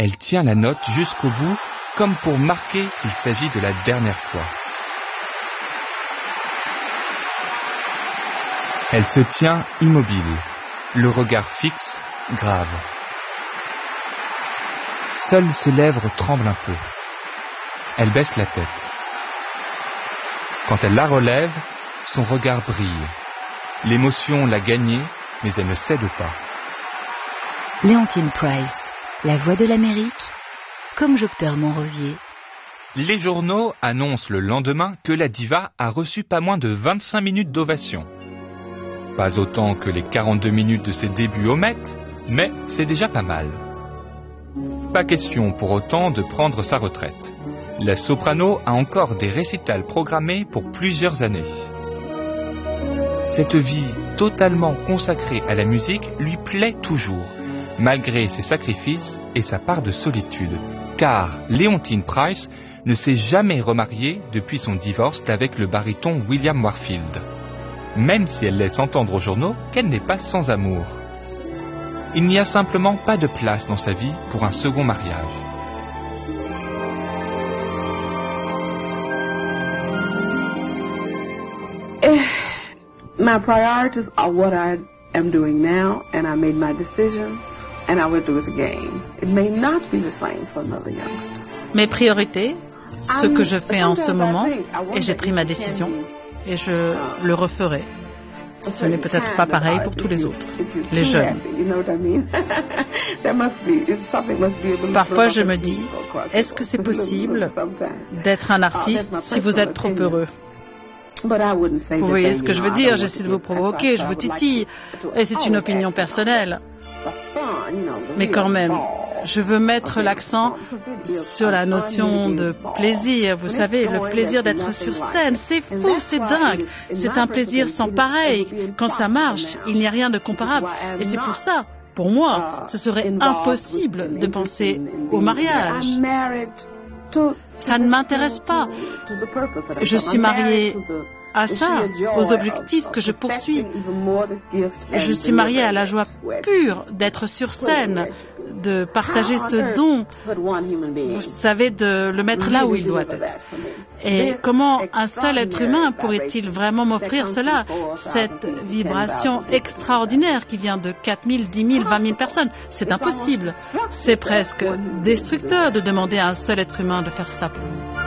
Elle tient la note jusqu'au bout, comme pour marquer qu'il s'agit de la dernière fois. Elle se tient immobile, le regard fixe, grave. Seules ses lèvres tremblent un peu. Elle baisse la tête. Quand elle la relève, son regard brille. L'émotion l'a gagnée, mais elle ne cède pas. Leontyne Price, la voix de l'Amérique, comme Jocteur Montrosier. Les journaux annoncent le lendemain que la diva a reçu pas moins de 25 minutes d'ovation. Pas autant que les 42 minutes de ses débuts au Met, mais c'est déjà pas mal. Pas question pour autant de prendre sa retraite. La soprano a encore des récitals programmés pour plusieurs années. Cette vie totalement consacrée à la musique lui plaît toujours, malgré ses sacrifices et sa part de solitude, car Leontyne Price ne s'est jamais remariée depuis son divorce avec le baryton William Warfield, même si elle laisse entendre aux journaux qu'elle n'est pas sans amour. Il n'y a simplement pas de place dans sa vie pour un second mariage. My priorities are what I am doing now, and I made my decision, and I will do it again. It may not be the same for another youngster. Mes priorités, ce que je fais en ce moment, et j'ai pris ma décision, et je le referai. Ce n'est peut-être pas pareil pour tous les autres, les jeunes. Parfois, je me dis, est-ce que c'est possible d'être un artiste si vous êtes trop heureux ? Vous voyez ce que je veux dire, j'essaie de vous provoquer, je vous titille, et c'est une opinion personnelle. Mais quand même, je veux mettre l'accent sur la notion de plaisir. Vous savez, le plaisir d'être sur scène, c'est fou, c'est dingue. C'est un plaisir sans pareil. Quand ça marche, il n'y a rien de comparable. Et c'est pour ça, pour moi, ce serait impossible de penser au mariage. Ça ne m'intéresse pas. Je suis mariée à ça, aux objectifs que je poursuis. Je suis mariée à la joie pure d'être sur scène, de partager ce don, vous savez, de le mettre là où il doit être. Et comment un seul être humain pourrait-il vraiment m'offrir cela, cette vibration extraordinaire qui vient de 4 000, 10 000, 20 000 personnes? C'est impossible. C'est presque destructeur de demander à un seul être humain de faire ça pour vous.